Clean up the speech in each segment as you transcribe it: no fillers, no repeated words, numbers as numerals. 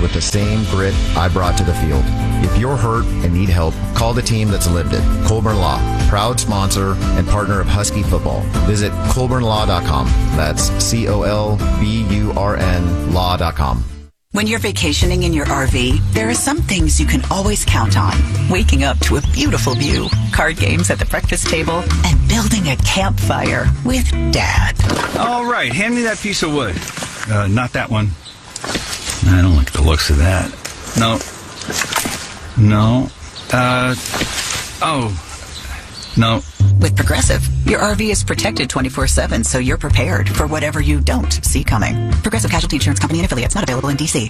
with the same grit I brought to the field. If you're hurt and need help, call the team that's lived it. Colburn Law, proud sponsor and partner of Husky football. Visit colburnlaw.com. That's COLBURN law.com. When you're vacationing in your RV, there are some things you can always count on. Waking up to a beautiful view, card games at the breakfast table, and building a campfire with Dad. All right, hand me that piece of wood. Not that one. I don't like the looks of that. No. No. With Progressive, your RV is protected 24/7, so you're prepared for whatever you don't see coming. Progressive Casualty Insurance Company and affiliates, not available in D.C.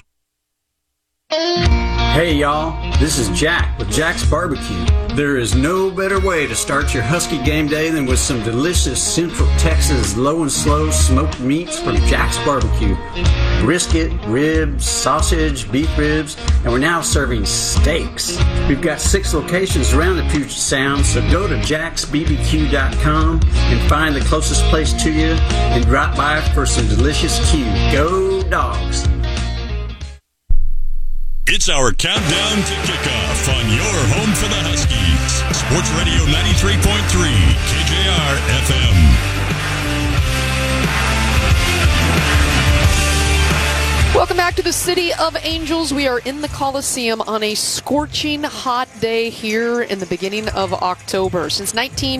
Hey y'all, this is Jack with Jack's Barbecue. There is no better way to start your Husky game day than with some delicious Central Texas low and slow smoked meats from Jack's Barbecue. Brisket, ribs, sausage, beef ribs, and we're now serving steaks. We've got 6 locations around the Puget Sound, so go to jacksbbq.com and find the closest place to you and drop by for some delicious Q. Go Dogs! It's our countdown to kickoff on your home for the Huskies. Sports Radio 93.3, KJR FM. Welcome back to the City of Angels. We are in the Coliseum on a scorching hot day here in the beginning of October. Since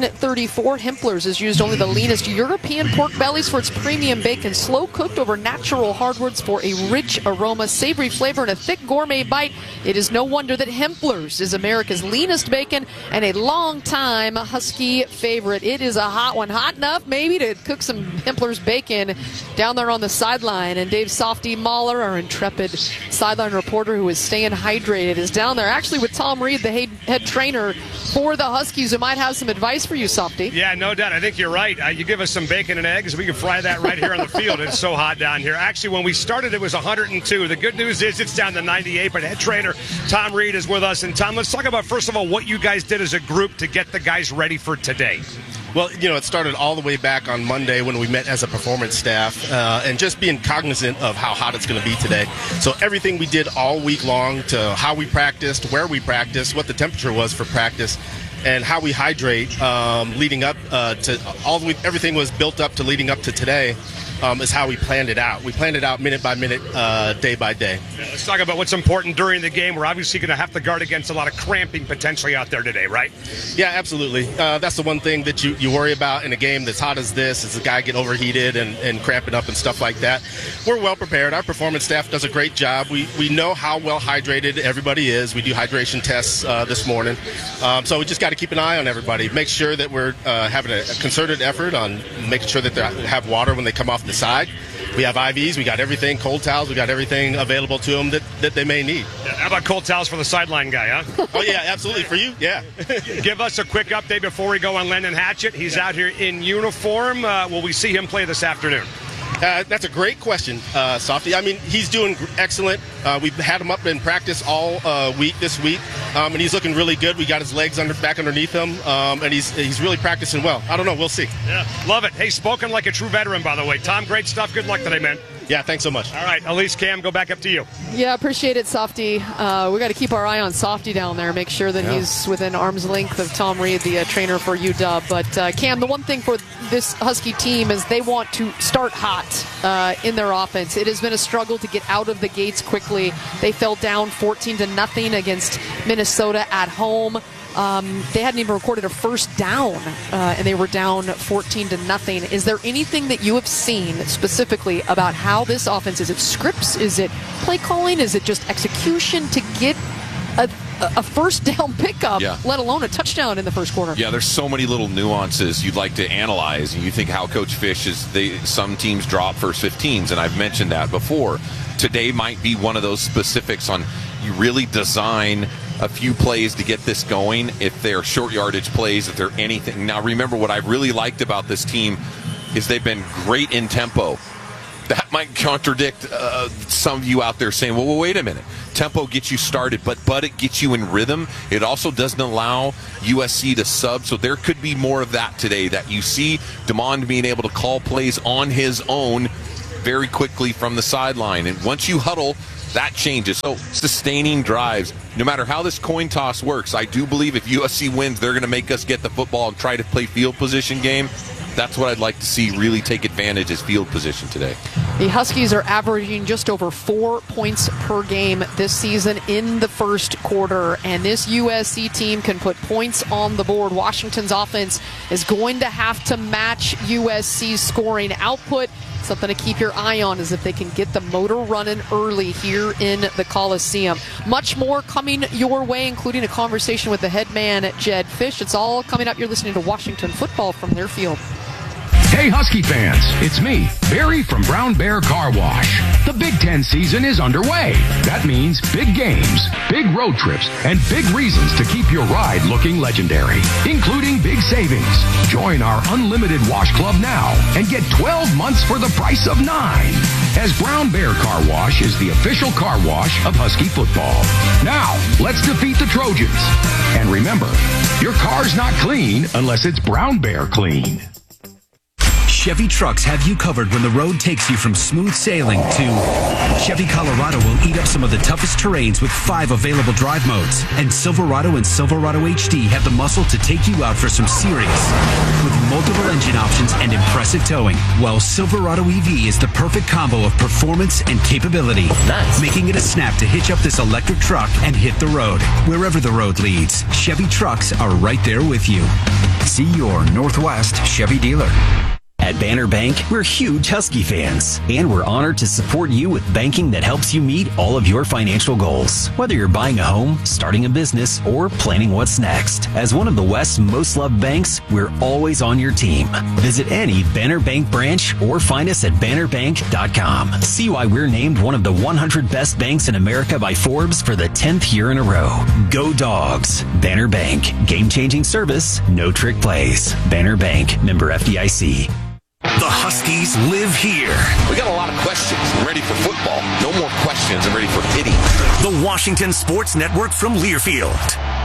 1934, Hempler's has used only the leanest European pork bellies for its premium bacon, slow cooked over natural hardwoods for a rich aroma, savory flavor, and a thick gourmet bite. It is no wonder that Hempler's is America's leanest bacon and a long-time Husky favorite. It is a hot one, hot enough maybe to cook some Hempler's bacon down there on the sideline. And Dave Softy Mahler, our intrepid sideline reporter who is staying hydrated, is down there actually with Tom Reed, the head trainer for the Huskies, who might have some advice for you, Softy. Yeah, no doubt. I think you're right. You give us some bacon and eggs, we can fry that right here on the field. It's so hot down here. Actually, when we started, it was 102. The good news is it's down to 98, but head trainer Tom Reed is with us. And Tom, let's talk about, first of all, what you guys did as a group to get the guys ready for today. Well, it started all the way back on Monday when we met as a performance staff, and just being cognizant of how hot it's going to be today. So everything we did all week long, to how we practiced, where we practiced, what the temperature was for practice, and how we hydrate leading up to everything was built up to leading up to today. Is how we planned it out. We planned it out minute by minute, day by day. Yeah, let's talk about what's important during the game. We're obviously going to have to guard against a lot of cramping potentially out there today, right? Yeah, absolutely. That's the one thing that you worry about in a game that's hot as this, is the guy get overheated and cramping up and stuff like that. We're well prepared. Our performance staff does a great job. We know how well hydrated everybody is. We do hydration tests this morning. So we just got to keep an eye on everybody. Make sure that we're having a concerted effort on making sure that they have water when they come off the side. We have IVs, we got everything, cold towels, we got everything available to them that they may need. Yeah, how about cold towels for the sideline guy, huh? Oh, yeah, absolutely. For you, yeah. Give us a quick update before we go on Landon Hatchett. He's out here in uniform. Will we see him play this afternoon? That's a great question, Softy. I mean, he's doing excellent. We've had him up in practice all week this week, and he's looking really good. We got his legs back underneath him, and he's really practicing well. I don't know. We'll see. Yeah, love it. Hey, spoken like a true veteran, by the way. Tom, great stuff. Good luck today, man. Yeah, thanks so much. All right, Elise, Cam, go back up to you. Yeah, appreciate it, Softy. We got to keep our eye on Softy down there, make sure that he's within arm's length of Tom Reed, the trainer for UW. But, Cam, the one thing for this Husky team is they want to start hot in their offense. It has been a struggle to get out of the gates quickly. They fell down 14-0 against Minnesota at home. They hadn't even recorded a first down, and they were down 14-0. Is there anything that you have seen specifically about how this offense, is it scripts, is it play calling, is it just execution to get a first down pickup, let alone a touchdown in the first quarter? Yeah, there's so many little nuances you'd like to analyze, and you think how Coach Fish some teams drop first 15s, and I've mentioned that before. Today might be one of those specifics on you really design a few plays to get this going, if they're short yardage plays, if they're anything. Now, remember, what I really liked about this team is they've been great in tempo. That might contradict some of you out there saying, well, wait a minute. Tempo gets you started, but it gets you in rhythm. It also doesn't allow USC to sub, so there could be more of that today, that you see DeMond being able to call plays on his own very quickly from the sideline. And once you huddle, that changes. So sustaining drives, no matter how this coin toss works, I do believe if USC wins, they're going to make us get the football and try to play field position game. That's what I'd like to see really take advantage is field position today. The Huskies are averaging just over 4 points per game this season in the first quarter, and this USC team can put points on the board. Washington's offense is going to have to match USC's scoring output. Something to keep your eye on is if they can get the motor running early here in the Coliseum. Much more coming your way, including a conversation with the head man, Jedd Fisch. It's all coming up. You're listening to Washington Football from their field. Hey, Husky fans, it's me, Barry from Brown Bear Car Wash. The Big Ten season is underway. That means big games, big road trips, and big reasons to keep your ride looking legendary, including big savings. Join our unlimited wash club now and get 12 months for the price of 9. As Brown Bear Car Wash is the official car wash of Husky football. Now, let's defeat the Trojans. And remember, your car's not clean unless it's Brown Bear clean. Chevy trucks have you covered when the road takes you from smooth sailing to Chevy Colorado will eat up some of the toughest terrains with 5 available drive modes. And Silverado and Silverado HD have the muscle to take you out for some serious with multiple engine options and impressive towing. While Silverado EV is the perfect combo of performance and capability. Nice. Making it a snap to hitch up this electric truck and hit the road. Wherever the road leads, Chevy trucks are right there with you. See your Northwest Chevy dealer. At Banner Bank, we're huge Husky fans, and we're honored to support you with banking that helps you meet all of your financial goals. Whether you're buying a home, starting a business, or planning what's next. As one of the West's most loved banks, we're always on your team. Visit any Banner Bank branch or find us at bannerbank.com. See why we're named one of the 100 best banks in America by Forbes for the 10th year in a row. Go Dogs. Banner Bank. Game-changing service, no trick plays. Banner Bank. Member FDIC. The Huskies live here. We got a lot of questions. I'm ready for football. No more questions. I'm ready for pity. The Washington Sports Network from Learfield.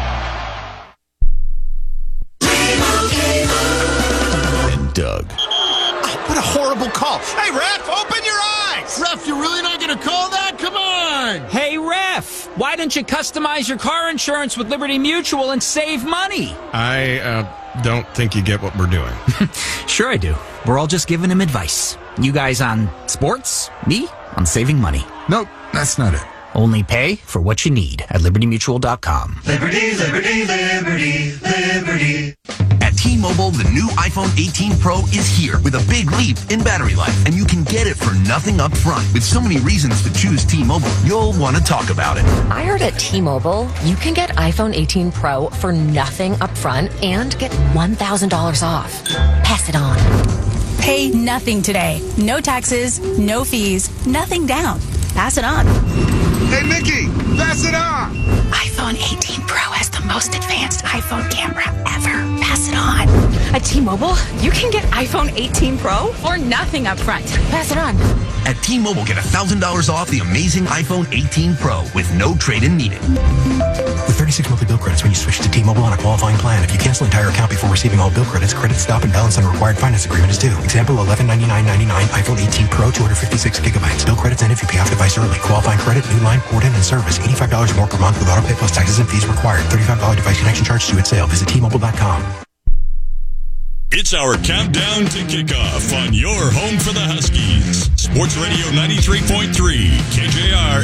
And Doug. What a horrible call. Hey, ref, open your eyes. Ref, you're really not going to call that? Come on. Hey, ref, why don't you customize your car insurance with Liberty Mutual and save money? I don't think you get what we're doing. Sure I do. We're all just giving him advice. You guys on sports, me on saving money. Nope, that's not it. Only pay for what you need at libertymutual.com. Liberty, liberty, liberty, liberty. At T-Mobile, the new iPhone 18 Pro is here with a big leap in battery life, and you can get it for nothing up front. With so many reasons to choose T-Mobile, you'll want to talk about it. I heard at T-Mobile, you can get iPhone 18 Pro for nothing up front and get $1,000 off. Pass it on. Pay nothing today. No taxes, no fees, nothing down. Pass it on. Hey, Mickey, pass it on. iPhone 18 Pro has the most advanced iPhone camera ever. Pass it on. At T-Mobile, you can get iPhone 18 Pro for nothing up front. Pass it on. At T-Mobile, get $1,000 off the amazing iPhone 18 Pro with no trade-in needed. With 36 monthly bill credits when you switch to T-Mobile on a qualifying plan. If you cancel an entire account before receiving all bill credits, credit stop and balance on a required finance agreement is due. Example, $1199.99 iPhone 18 Pro, 256 gigabytes. Bill credits end if you pay off device early. Qualifying credit, new line, port in, and service. $85 more per month with auto pay plus taxes and fees required. $35 device connection charge due at sale. Visit T-Mobile.com. It's our countdown to kickoff on your home for the Huskies. Sports Radio 93.3 KJR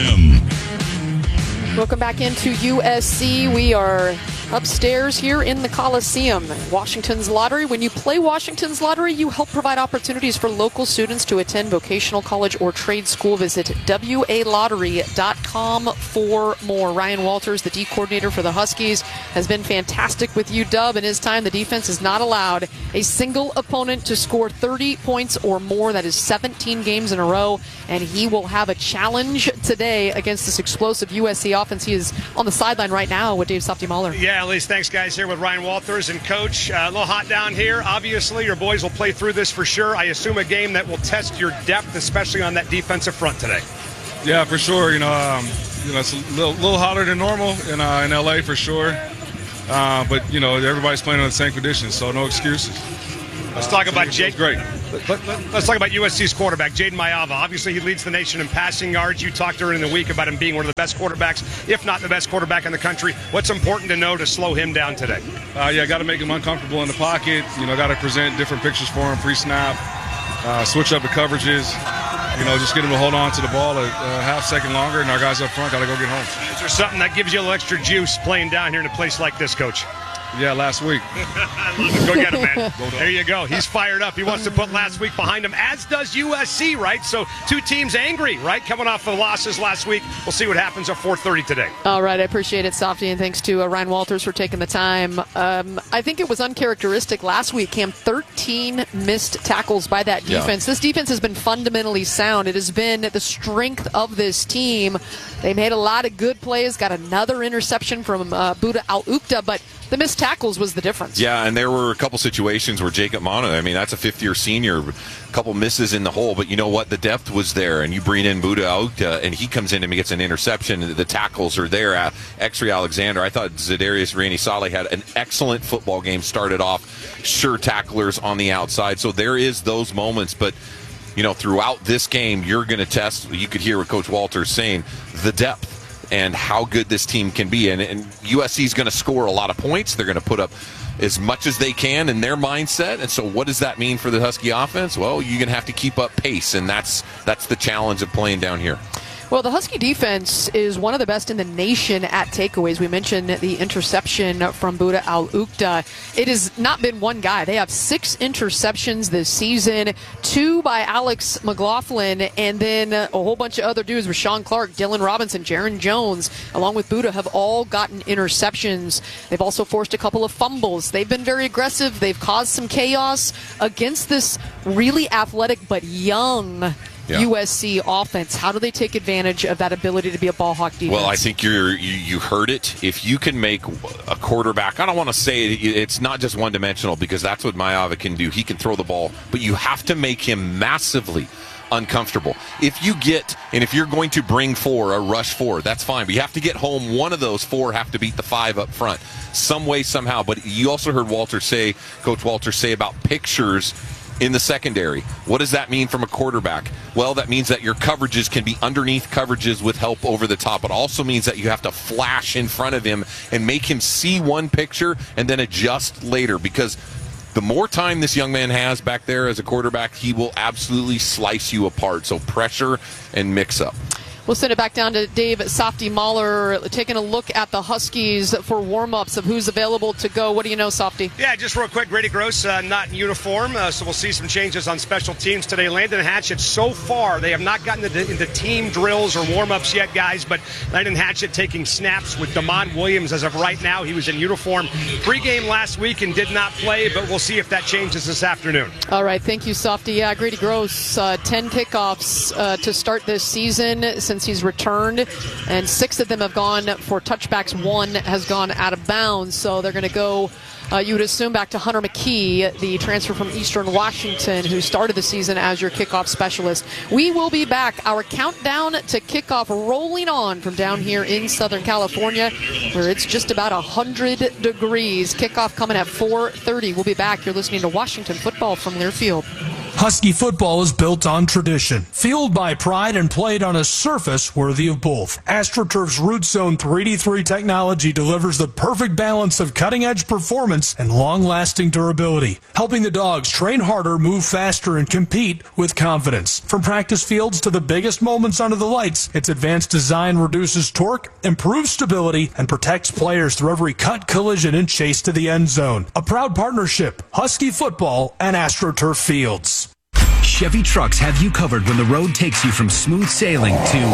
FM. Welcome back into USC. We are upstairs here in the Coliseum. Washington's Lottery. When you play Washington's Lottery, you help provide opportunities for local students to attend vocational college or trade school. Visit WALottery.com for more. Ryan Walters, the D coordinator for the Huskies, has been fantastic with UW. In his time, the defense has not allowed a single opponent to score 30 points or more. That is 17 games in a row, and he will have a challenge today against this explosive USC offense. He is on the sideline right now with Dave Softy-Mahler. Yeah, at least thanks, guys, here with Ryan Walters and Coach. A little hot down here. Obviously, your boys will play through this for sure. I assume a game that will test your depth, especially on that defensive front today. Yeah, for sure. It's a little hotter than normal in LA for sure. But everybody's playing on the same conditions, so no excuses. Let's talk about Jade. Great. Let's talk about USC's quarterback, Jaden Mayava. Obviously, he leads the nation in passing yards. You talked during the week about him being one of the best quarterbacks, if not the best quarterback in the country. What's important to know to slow him down today? Got to make him uncomfortable in the pocket. Got to present different pictures for him pre-snap, switch up the coverages. Just get him to hold on to the ball a half second longer, and our guys up front got to go get home. Is there something that gives you a little extra juice playing down here in a place like this, Coach? Yeah, last week. Go get him, man. There you go. He's fired up. He wants to put last week behind him, as does USC, right? So two teams angry, right? Coming off the losses last week. We'll see what happens at 4:30 today. All right. I appreciate it, Softy, and thanks to Ryan Walters for taking the time. I think it was uncharacteristic last week, Cam. 13 missed tackles by that defense. Yeah. This defense has been fundamentally sound. It has been the strength of this team. They made a lot of good plays, got another interception from Buda Al-Ukta, but the missed tackles was the difference. Yeah, and there were a couple situations where Jacob Manu, that's a fifth-year senior, a couple misses in the hole, but you know what? The depth was there, and you bring in Buda Aukta, and he comes in and gets an interception. The tackles are there. Exree Alexander, I thought Za'Darius Rainey-Saleh had an excellent football game, started off sure tacklers on the outside. So there is those moments, but throughout this game, you're going to test, you could hear what Coach Walters saying, the depth and how good this team can be. And USC is going to score a lot of points. They're going to put up as much as they can in their mindset. And so what does that mean for the Husky offense? Well, you're going to have to keep up pace, and that's the challenge of playing down here. Well, the Husky defense is one of the best in the nation at takeaways. We mentioned the interception from Buda Al-Ukta. It has not been one guy. They have 6 interceptions this season, 2 by Alex McLaughlin, and then a whole bunch of other dudes, Rashawn Clark, Dylan Robinson, Jaron Jones, along with Buda, have all gotten interceptions. They've also forced a couple of fumbles. They've been very aggressive. They've caused some chaos against this really athletic but young USC offense. How do they take advantage of that ability to be a ball hawk defense? Well, I think you heard it. If you can make a quarterback, I don't want to say it's not just one-dimensional, because that's what Mayava can do. He can throw the ball, but you have to make him massively uncomfortable. If you're going to bring 4, a rush 4, that's fine. But you have to get home. One of those 4 have to beat the 5 up front, some way, somehow. But you also heard Coach Walters say about pictures in the secondary. What does that mean from a quarterback? Well, that means that your coverages can be underneath coverages with help over the top. It also means that you have to flash in front of him and make him see one picture and then adjust later, because the more time this young man has back there as a quarterback, he will absolutely slice you apart. So pressure and mix up. We'll send it back down to Dave Softy Mahler, taking a look at the Huskies for warm-ups of who's available to go. What do you know, Softy? Yeah, just real quick, Grady Gross not in uniform, so we'll see some changes on special teams today. Landon Hatchett, so far, they have not gotten into team drills or warm-ups yet, guys, but Landon Hatchett taking snaps with Damon Williams as of right now. He was in uniform pre-game last week and did not play, but we'll see if that changes this afternoon. All right, thank you, Softy. Yeah, Grady Gross, 10 kickoffs to start this season since he's returned, and 6 of them have gone for touchbacks. 1 has gone out of bounds, so they're going to go, you would assume, back to Hunter McKee, the transfer from Eastern Washington, who started the season as your kickoff specialist. We will be back. Our countdown to kickoff rolling on from down here in Southern California, where it's just about 100 degrees. Kickoff coming at 4:30. We'll be back. You're listening to Washington Football from Learfield. Husky football is built on tradition, fueled by pride, and played on a surface worthy of both. AstroTurf's Root Zone 3D3 technology delivers the perfect balance of cutting-edge performance and long-lasting durability, helping the dogs train harder, move faster, and compete with confidence. From practice fields to the biggest moments under the lights, its advanced design reduces torque, improves stability, and protects players through every cut, collision, and chase to the end zone. A proud partnership, Husky football and AstroTurf Fields. Chevy trucks have you covered when the road takes you from smooth sailing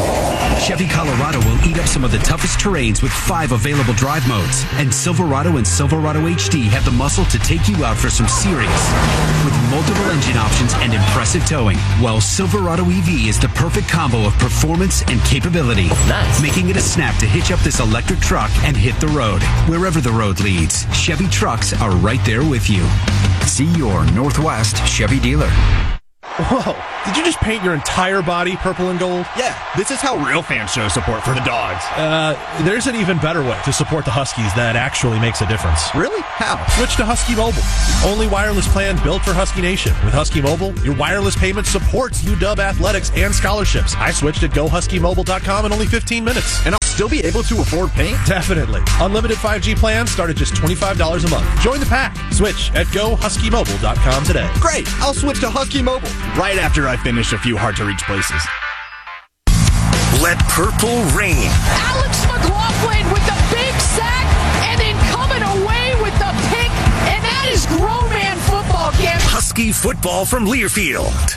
to Chevy Colorado will eat up some of the toughest terrains with 5 available drive modes. And Silverado and Silverado HD have the muscle to take you out for some serious, with multiple engine options and impressive towing. While Silverado EV is the perfect combo of performance and capability, making it a snap to hitch up this electric truck and hit the road. Wherever the road leads, Chevy trucks are right there with you. See your Northwest Chevy dealer. Whoa, did you just paint your entire body purple and gold? Yeah, this is how real fans show support for the dogs. There's an even better way to support the Huskies that actually makes a difference. Really? How? Switch to Husky Mobile. Only wireless plan built for Husky Nation. With Husky Mobile, your wireless payment supports UW athletics and scholarships. I switched at GoHuskyMobile.com in only 15 minutes. And I'll still be able to afford paint? Definitely. Unlimited 5G plans start at just $25 a month. Join the pack. Switch at GoHuskyMobile.com today. Great. I'll switch to Husky Mobile right after I finish a few hard-to-reach places. Let purple reign. Alex McLaughlin with the big sack and then coming away with the pick, and that is grown man football, Cam. Husky football from Learfield.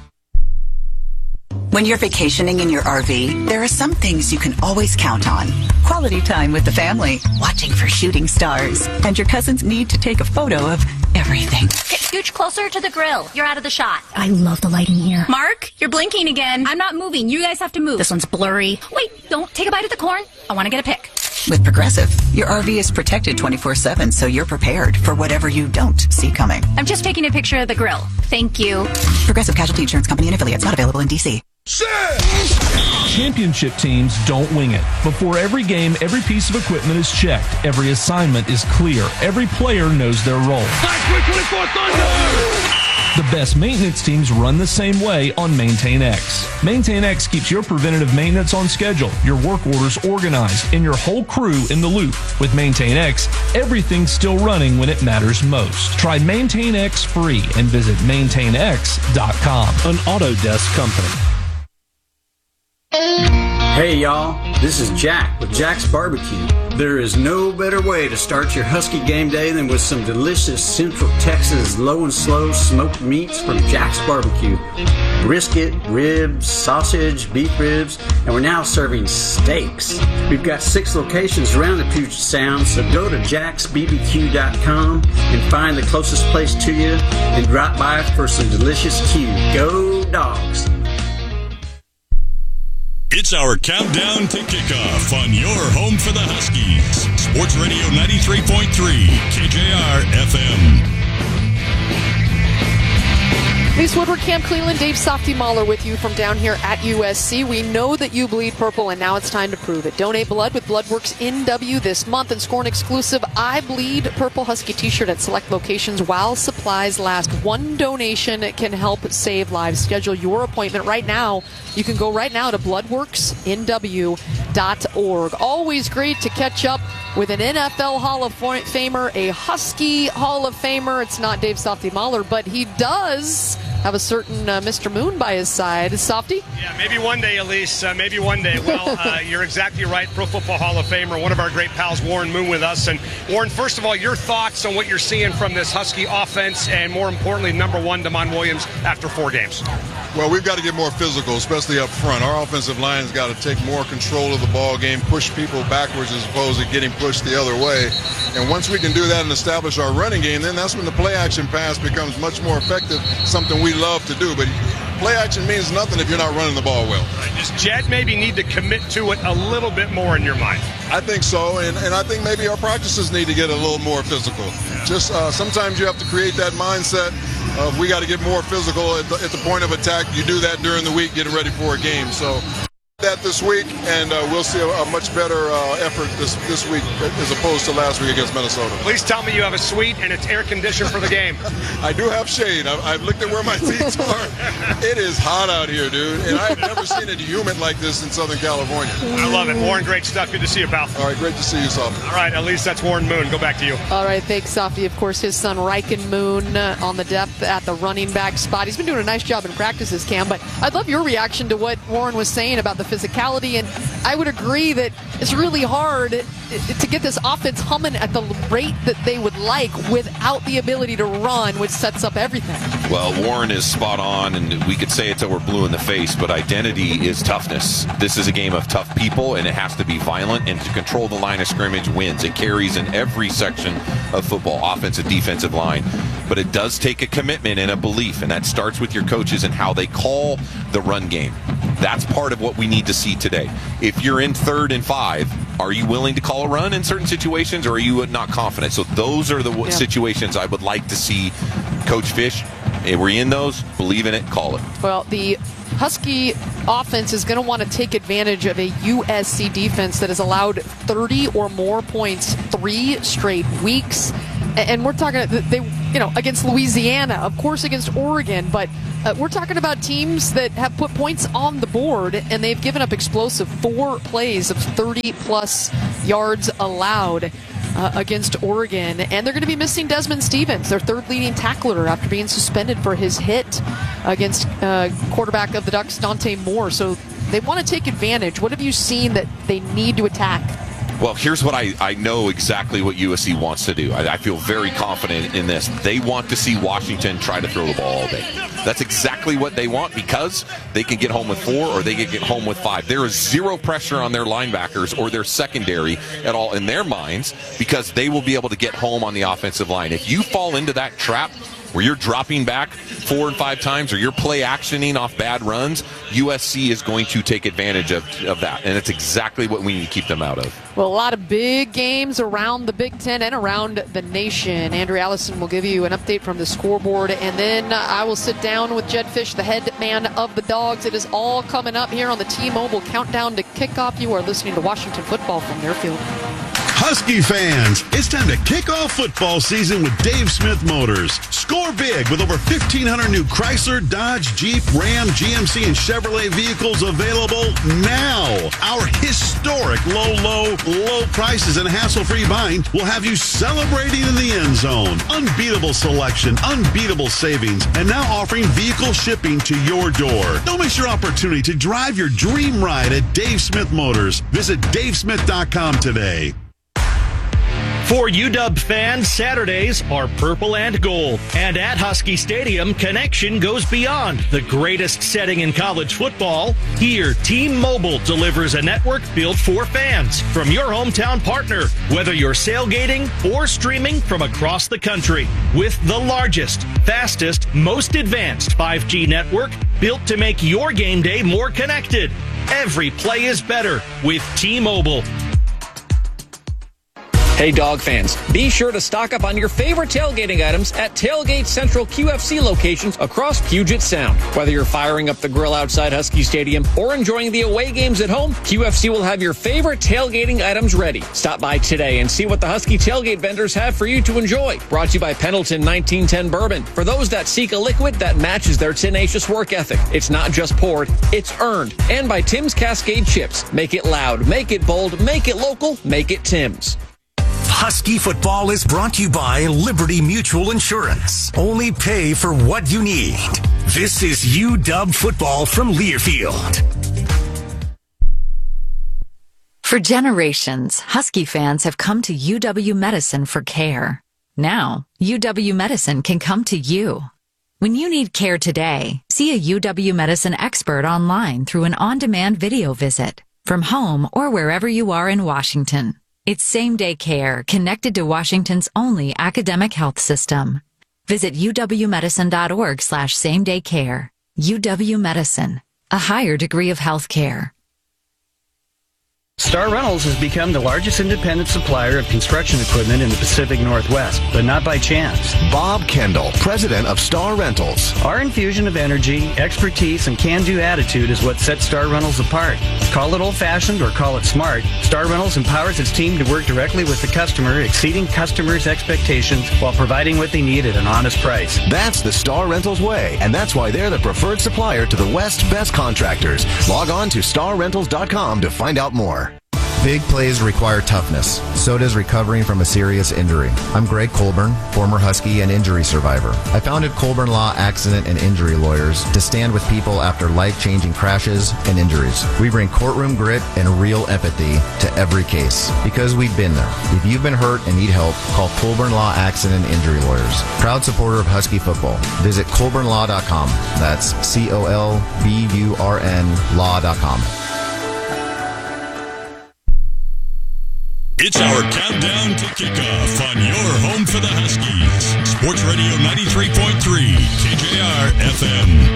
When you're vacationing in your RV, there are some things you can always count on. Quality time with the family, watching for shooting stars, and your cousin's need to take a photo of everything. Scooch closer to the grill. You're out of the shot. I love the lighting here. Mark, you're blinking again. I'm not moving. You guys have to move. This one's blurry. Wait, don't take a bite of the corn. I want to get a pic. With Progressive, your RV is protected 24/7, so you're prepared for whatever you don't see coming. I'm just taking a picture of the grill. Thank you. Progressive Casualty Insurance Company and affiliates, not available in D.C. Championship teams don't wing it. Before every game, every piece of equipment is checked. Every assignment is clear. Every player knows their role. The best maintenance teams run the same way on MaintainX. MaintainX keeps your preventative maintenance on schedule, your work orders organized, and your whole crew in the loop. With MaintainX, everything's still running when it matters most. Try MaintainX free and visit MaintainX.com. An Autodesk company. Hey y'all, this is Jack with Jack's Barbecue. There is no better way to start your Husky game day than with some delicious Central Texas low and slow smoked meats from Jack's Barbecue. Brisket, ribs, sausage, beef ribs, and we're now serving steaks. We've got 6 locations around the Puget Sound, so go to jacksbbq.com and find the closest place to you and drop by for some delicious Q. Go Dogs! It's our countdown to kickoff on your home for the Huskies. Sports Radio 93.3, KJR FM. Lisa Woodward, Cam Cleveland, Dave Softy Mahler with you from down here at USC. We know that you bleed purple, and now it's time to prove it. Donate blood with Bloodworks NW this month and score an exclusive I Bleed Purple Husky t-shirt at select locations while supplies last. One donation can help save lives. Schedule your appointment right now. You can go right now to bloodworksnw.org. Always great to catch up with an NFL Hall of Famer, a Husky Hall of Famer. It's not Dave Softy Mahler, but he does have a certain Mr. Moon by his side. Softy? Yeah, maybe one day, Elise. Maybe one day. Well, you're exactly right. Pro Football Hall of Famer, one of our great pals, Warren Moon, with us. And Warren, first of all, your thoughts on what you're seeing from this Husky offense, and more importantly, number one, Damon Williams, after 4 games. Well, we've got to get more physical, especially up front. Our offensive line's got to take more control of the ball game, push people backwards as opposed to getting pushed the other way. And once we can do that and establish our running game, then that's when the play-action pass becomes much more effective, something we love to do. But play-action means nothing if you're not running the ball well. Does Jed maybe need to commit to it a little bit more in your mind? I think so, and I think maybe our practices need to get a little more physical. Just sometimes you have to create that mindset of we got to get more physical at the point of attack. You do that during the week, getting ready for a game. So that this week, and we'll see a much better effort this week as opposed to last week against Minnesota. Please tell me you have a suite and it's air conditioned for the game. I do have shade. I've looked at where my seats are. It is hot out here, dude, and I've never seen it humid like this in Southern California. I love it. Warren, great stuff. Good to see you, pal. All right, great to see you, Softy. All right, at least that's Warren Moon. Go back to you. All right, thanks, Softy. Of course, his son, Ryken Moon, on the depth at the running back spot. He's been doing a nice job in practices, Cam, but I'd love your reaction to what Warren was saying about the physicality, and I would agree that it's really hard to get this offense humming at the rate that they would like without the ability to run, which sets up everything. Well, Warren is spot on, and we could say it till we're blue in the face, but identity is toughness. This is a game of tough people, and it has to be violent, and to control the line of scrimmage wins. It carries in every section of football, offensive, defensive line. But it does take a commitment and a belief, and that starts with your coaches and how they call the run game. That's part of what we need to see today. If you're in 3rd and 5, are you willing to call a run in certain situations, or are you not confident? So those are the situations I would like to see Coach Fish And we're in those, believe in it, call it. Well, the Husky offense is going to want to take advantage of a USC defense that has allowed 30 or more points 3 straight weeks. And we're talking, against Louisiana, of course against Oregon, but we're talking about teams that have put points on the board, and they've given up explosive 4 plays of 30-plus yards allowed against Oregon. And they're going to be missing Desmond Stevens, their third leading tackler, after being suspended for his hit against quarterback of the Ducks, Dante Moore. So they want to take advantage. What have you seen that they need to attack? Well, here's what I know exactly what USC wants to do. I feel very confident in this. They want to see Washington try to throw the ball all day. That's exactly what they want, because they can get home with 4 or they can get home with 5. There is zero pressure on their linebackers or their secondary at all in their minds, because they will be able to get home on the offensive line. If you fall into that trap where you're dropping back 4 and 5 times or you're play actioning off bad runs, USC is going to take advantage of that. And it's exactly what we need to keep them out of. Well, a lot of big games around the Big Ten and around the nation. Andrew Allison will give you an update from the scoreboard, and then I will sit down with Jed Fish, the head man of the Dogs. It is all coming up here on the T-Mobile Countdown to Kickoff. You are listening to Washington Football from Learfield. Husky fans, it's time to kick off football season with Dave Smith Motors. Score big with over 1,500 new Chrysler, Dodge, Jeep, Ram, GMC, and Chevrolet vehicles available now. Our historic low prices and hassle-free buying will have you celebrating in the end zone. Unbeatable selection, unbeatable savings, and now offering vehicle shipping to your door. Don't miss your opportunity to drive your dream ride at Dave Smith Motors. Visit davesmith.com today. For UW fans, Saturdays are purple and gold. And at Husky Stadium, connection goes beyond the greatest setting in college football. Here, T-Mobile delivers a network built for fans from your hometown partner, whether you're sailgating or streaming from across the country. With the largest, fastest, most advanced 5G network built to make your game day more connected. Every play is better with T-Mobile. Hey, Dog fans, be sure to stock up on your favorite tailgating items at Tailgate Central QFC locations across Puget Sound. Whether you're firing up the grill outside Husky Stadium or enjoying the away games at home, QFC will have your favorite tailgating items ready. Stop by today and see what the Husky tailgate vendors have for you to enjoy. Brought to you by Pendleton 1910 Bourbon. For those that seek a liquid that matches their tenacious work ethic. It's not just poured, it's earned. And by Tim's Cascade Chips. Make it loud, make it bold, make it local, make it Tim's. Husky football is brought to you by Liberty Mutual Insurance. Only pay for what you need. This is UW football from Learfield. For generations, Husky fans have come to UW Medicine for care. Now, UW Medicine can come to you. When you need care today, see a UW Medicine expert online through an on-demand video visit from home or wherever you are in Washington. It's same-day care connected to Washington's only academic health system. Visit uwmedicine.org/same-day care. UW Medicine, a higher degree of health care. Star Rentals has become the largest independent supplier of construction equipment in the Pacific Northwest, but not by chance. Bob Kendall, president of Star Rentals. Our infusion of energy, expertise, and can-do attitude is what sets Star Rentals apart. Call it old-fashioned or call it smart, Star Rentals empowers its team to work directly with the customer, exceeding customers' expectations while providing what they need at an honest price. That's the Star Rentals way, and that's why they're the preferred supplier to the West's best contractors. Log on to starrentals.com to find out more. Big plays require toughness. So does recovering from a serious injury. I'm Greg Colburn, former Husky and injury survivor. I founded Colburn Law Accident and Injury Lawyers to stand with people after life-changing crashes and injuries. We bring courtroom grit and real empathy to every case because we've been there. If you've been hurt and need help, call Colburn Law Accident and Injury Lawyers. Proud supporter of Husky football. Visit colburnlaw.com. That's COLBURN law.com. It's our countdown to kickoff on your home for the Huskies. Sports Radio 93.3 KJR FM.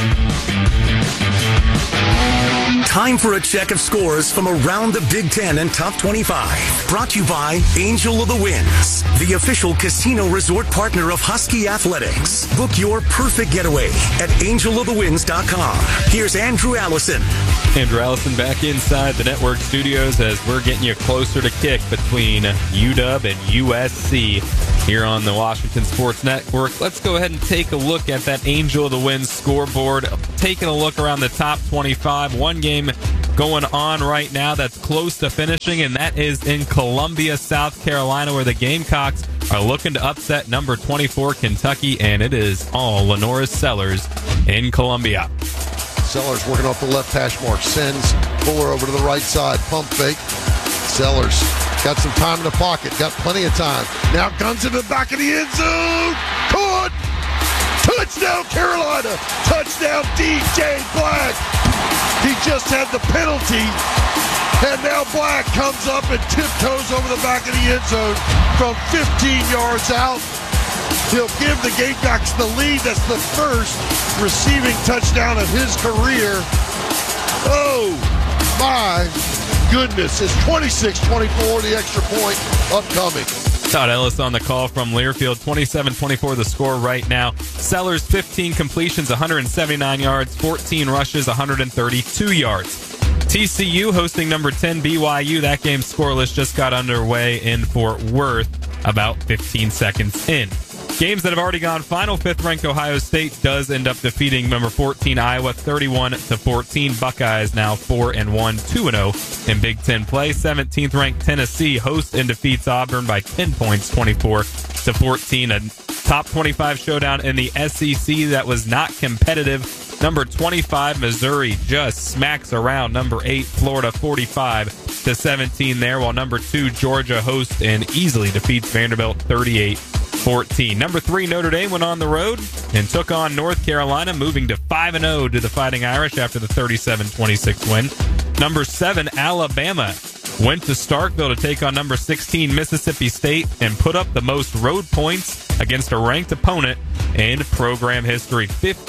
Time for a check of scores from around the Big Ten and Top 25. Brought to you by Angel of the Winds, the official casino resort partner of Husky Athletics. Book your perfect getaway at angelofthewinds.com. Here's Andrew Allison. Andrew Allison back inside the network studios as we're getting you closer to kick between UW and USC here on the Washington Sports Network. Let's go ahead and take a look at that Angel of the Winds scoreboard. Taking a look around the top 25. One game going on right now that's close to finishing, and that is in Columbia, South Carolina, where the Gamecocks are looking to upset number 24 Kentucky, and it is all Lenoris Sellers in Columbia. Sellers working off the left hash mark, sends Fuller over to the right side, pump fake. Sellers got some time in the pocket, got plenty of time. Now guns in the back of the end zone. Caught! Touchdown Carolina! Touchdown DJ Black! He just had the penalty, and now Black comes up and tiptoes over the back of the end zone from 15 yards out. He'll give the Gamecocks the lead. That's the first receiving touchdown of his career. Oh, my goodness. It's 26-24, the extra point upcoming. Todd Ellis on the call from Learfield. 27-24 the score right now. Sellers 15 completions, 179 yards, 14 rushes, 132 yards. TCU hosting number 10 BYU. That game scoreless, just got underway in Fort Worth about 15 seconds in. Games that have already gone final. 5th-ranked Ohio State does end up defeating number 14 Iowa 31-14. Buckeyes now 4-1, 2-0 in Big Ten play. 17th-ranked Tennessee hosts and defeats Auburn by 10 points, 24-14. A top 25 showdown in the SEC that was not competitive. Number 25 Missouri just smacks around number 8 Florida 45-17 there, while number 2 Georgia hosts and easily defeats Vanderbilt 38-14. Number 3 Notre Dame went on the road and took on North Carolina, moving to 5-0 to the Fighting Irish after the 37-26 win. Number 7 Alabama went to Starkville to take on number 16 Mississippi State and put up the most road points against a ranked opponent in program history.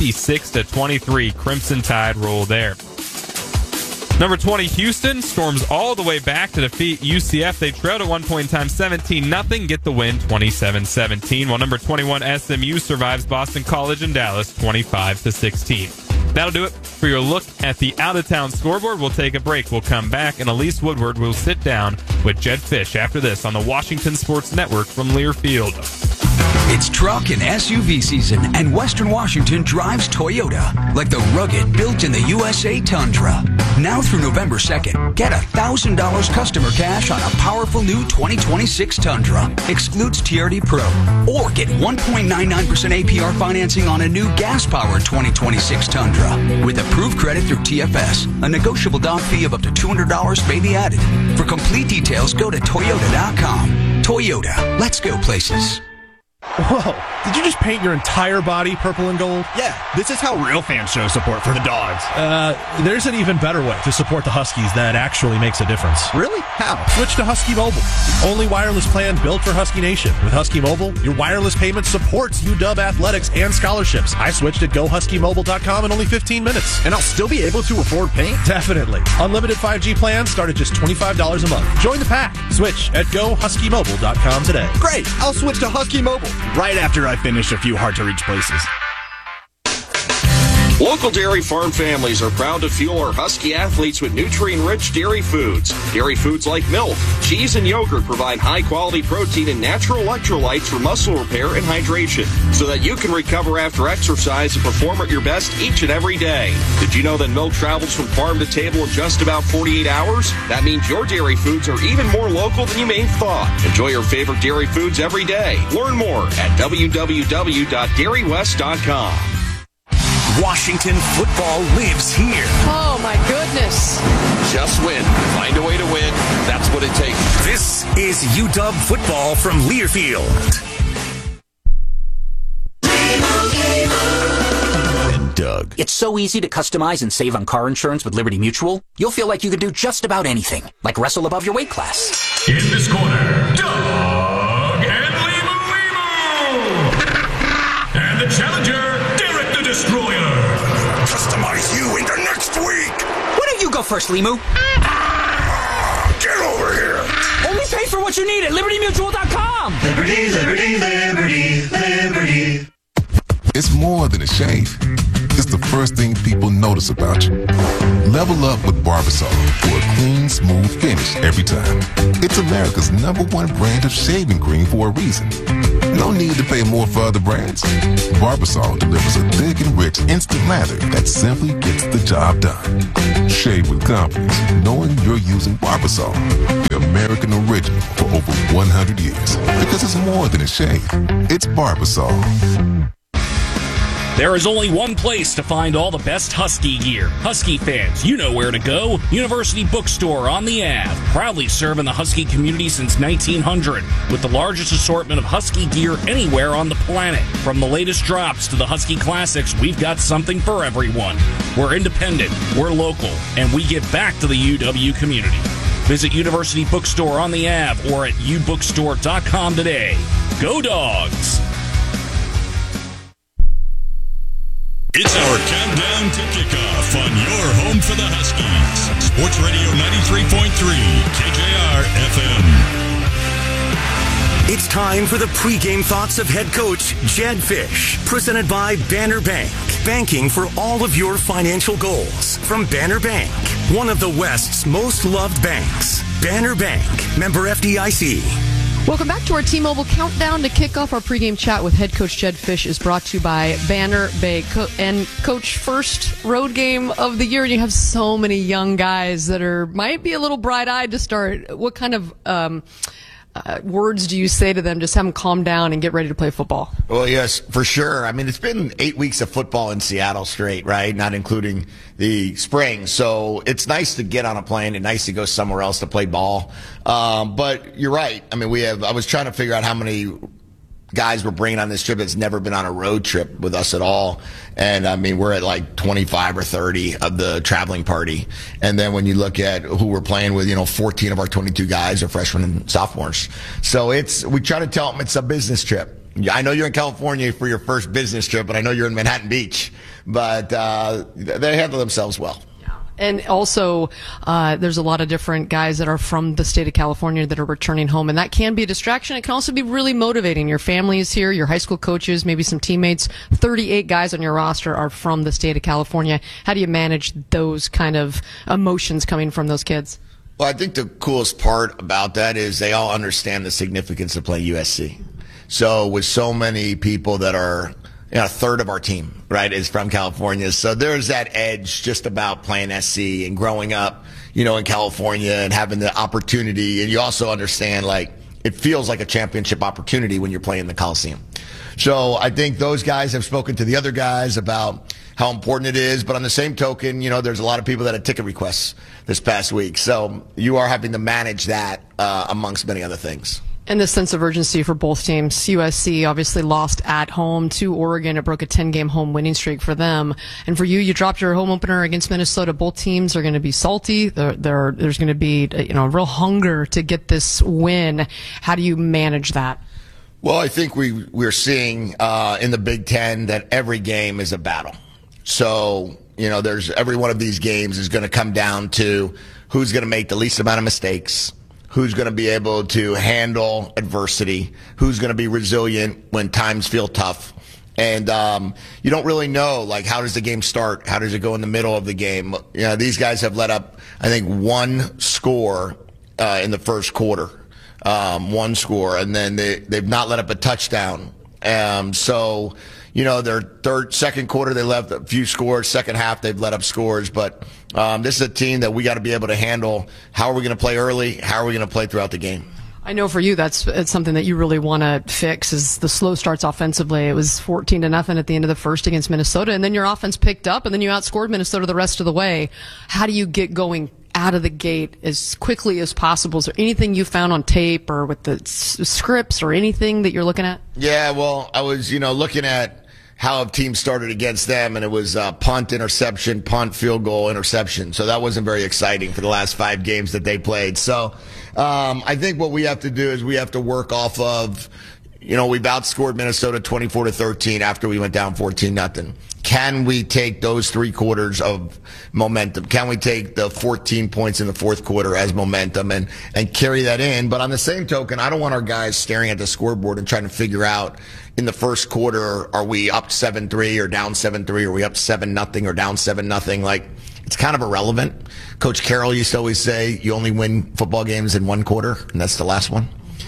56-23 Crimson Tide roll there. Number 20 Houston storms all the way back to defeat UCF. They trailed at one point in time 17-0, get the win 27-17, while number 21 SMU survives Boston College in Dallas 25-16. That'll do it for your look at the out-of-town scoreboard. We'll take a break. We'll come back, and Elise Woodward will sit down with Jed Fish after this on the Washington Sports Network from Learfield. It's truck and SUV season, and Western Washington drives Toyota, like the rugged, built-in-the-USA Tundra. Now through November 2nd, get $1,000 customer cash on a powerful new 2026 Tundra. Excludes TRD Pro. Or get 1.99% APR financing on a new gas-powered 2026 Tundra. With approved credit through TFS, a negotiable down fee of up to $200 may be added. For complete details, go to Toyota.com. Toyota, let's go places. Whoa, did you just paint your entire body purple and gold? Yeah, this is how real fans show support for the Dogs. There's an even better way to support the Huskies that actually makes a difference. Really? How? Switch to Husky Mobile. Only wireless plan built for Husky Nation. With Husky Mobile, your wireless payment supports UW athletics and scholarships. I switched at GoHuskyMobile.com in only 15 minutes. And I'll still be able to afford paint? Definitely. Unlimited 5G plans start at just $25 a month. Join the pack. Switch at GoHuskyMobile.com today. Great. I'll switch to Husky Mobile right after I finish a few hard-to-reach places. Local dairy farm families are proud to fuel our Husky athletes with nutrient-rich dairy foods. Dairy foods like milk, cheese, and yogurt provide high-quality protein and natural electrolytes for muscle repair and hydration, so that you can recover after exercise and perform at your best each and every day. Did you know that milk travels from farm to table in just about 48 hours? That means your dairy foods are even more local than you may have thought. Enjoy your favorite dairy foods every day. Learn more at www.dairywest.com. Washington football lives here. Oh, my goodness. Just win. Find a way to win. That's what it takes. This is UW football from Learfield. And Doug. It's so easy to customize and save on car insurance with Liberty Mutual. You'll feel like you can do just about anything, like wrestle above your weight class. In this corner, Doug and Limu. And the challenger, Derek the Destroyer. Customize you into next week. Why don't you go first, Limu? Get over here. Only pay for what you need at LibertyMutual.com. Liberty, liberty, liberty, liberty. It's more than a shave. It's the first thing people notice about you. Level up with Barbasol for a clean, smooth finish every time. It's America's #1 brand of shaving cream for a reason. No need to pay more for other brands. Barbasol delivers a thick and rich instant lather that simply gets the job done. Shave with confidence, knowing you're using Barbasol, the American original for over 100 years. Because it's more than a shave. It's Barbasol. There is only one place to find all the best Husky gear. Husky fans, you know where to go. University Bookstore on the Ave. Proudly serving the Husky community since 1900 with the largest assortment of Husky gear anywhere on the planet. From the latest drops to the Husky classics, we've got something for everyone. We're independent, we're local, and we give back to the UW community. Visit University Bookstore on the Ave or at ubookstore.com today. Go Dogs! It's our countdown to kickoff on your home for the Huskies. Sports Radio 93.3, KJR FM. It's time for the pregame thoughts of head coach Jedd Fisch, presented by Banner Bank. Banking for all of your financial goals. From Banner Bank, one of the West's most loved banks. Banner Bank, member FDIC. Welcome back to our T-Mobile countdown to kick off our pregame chat with head coach Jedd Fisch is brought to you by Banner Bank. And coach, first road game of the year, and you have so many young guys that might be a little bright-eyed to start. What kind of words do you say to them? Just have them calm down and get ready to play football. Well, yes, for sure. I mean, it's been 8 weeks of football in Seattle straight, right? Not including the spring. So it's nice to get on a plane and nice to go somewhere else to play ball. But you're right. I mean, I was trying to figure out how many guys we're bringing on this trip that's never been on a road trip with us at all. And I mean, we're at like 25 or 30 of the traveling party. And then when you look at who we're playing with, 14 of our 22 guys are freshmen and sophomores. So we try to tell them it's a business trip. I know you're in California for your first business trip, and I know you're in Manhattan Beach, but they handle themselves well. And also, there's a lot of different guys that are from the state of California that are returning home, and that can be a distraction. It can also be really motivating. Your family is here, your high school coaches, maybe some teammates. 38 guys on your roster are from the state of California. How do you manage those kind of emotions coming from those kids? Well, I think the coolest part about that is they all understand the significance of playing USC. So with so many people that are a third of our team, right, is from California. So there's that edge just about playing SC and growing up, in California and having the opportunity. And you also understand, it feels like a championship opportunity when you're playing the Coliseum. So I think those guys have spoken to the other guys about how important it is. But on the same token, there's a lot of people that had ticket requests this past week. So you are having to manage that amongst many other things. And this sense of urgency for both teams. USC obviously lost at home to Oregon. It broke a 10-game home winning streak for them. And for you dropped your home opener against Minnesota. Both teams are going to be salty. There's going to be a real hunger to get this win. How do you manage that? Well, I think we're seeing in the Big Ten that every game is a battle. So, there's every one of these games is going to come down to who's going to make the least amount of mistakes, who's going to be able to handle adversity, who's going to be resilient when times feel tough. And you don't really know, how does the game start? How does it go in the middle of the game? These guys have let up, I think, one score in the first quarter, one score, and then they've not let up a touchdown. So, their second quarter, they left a few scores. Second half, they've let up scores. But this is a team that we got to be able to handle. How are we going to play early? How are we going to play throughout the game? I know for you, it's something that you really want to fix is the slow starts offensively. It was 14-0 at the end of the first against Minnesota, and then your offense picked up, and then you outscored Minnesota the rest of the way. How do you get going out of the gate as quickly as possible? Is there anything you found on tape or with the scripts or anything that you're looking at? Yeah, well, I was, looking at how teams started against them, and it was punt, interception, punt, field goal, interception. So that wasn't very exciting for the last 5 games that they played. So I think what we have to do is we have to work off of, we've outscored Minnesota 24-13 after we went down 14-0. Can we take those 3 quarters of momentum? Can we take the 14 points in the fourth quarter as momentum and carry that in? But on the same token, I don't want our guys staring at the scoreboard and trying to figure out in the first quarter, are we up 7-3 or down 7-3? Are we up 7-0 or down 7-0? Like, it's kind of irrelevant. Coach Carroll used to always say you only win football games in one quarter, and that's the last one.